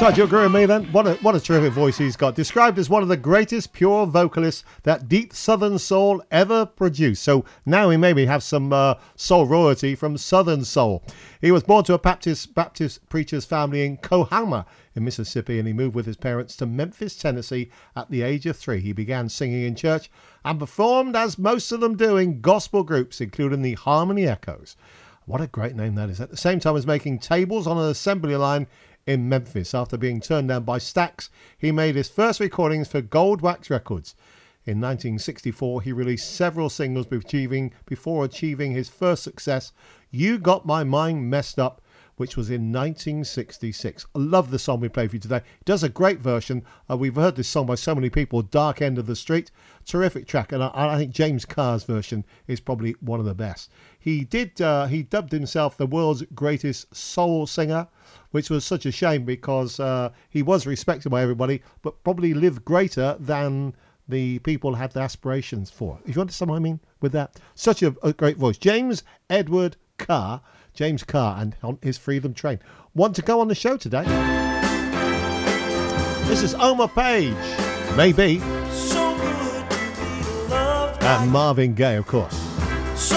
do you agree with me then? What a terrific voice he's got. Described as one of the greatest pure vocalists that deep Southern soul ever produced. So now we maybe have some soul royalty from Southern soul. He was born to a Baptist preacher's family in Coahoma in Mississippi, and he moved with his parents to Memphis, Tennessee at the age of 3. He began singing in church and performed, as most of them do, in gospel groups, including the Harmony Echoes. What a great name that is. At the same time as making tables on an assembly line in Memphis. After being turned down by Stax, he made his first recordings for Gold Wax Records. In 1964, he released several singles before achieving his first success, You Got My Mind Messed Up, which was in 1966. I love the song we played for you today. It does a great version. We've heard this song by so many people, Dark End of the Street. Terrific track, and I think James Carr's version is probably one of the best. He dubbed himself the world's greatest soul singer, which was such a shame because he was respected by everybody, but probably lived greater than the people had the aspirations for. If you understand what I mean with that. Such a great voice. James Carr, and on his Freedom Train. Want to go on the show today? This is Omar Page, Maybe. So good to be loved. And Marvin Gaye, of course.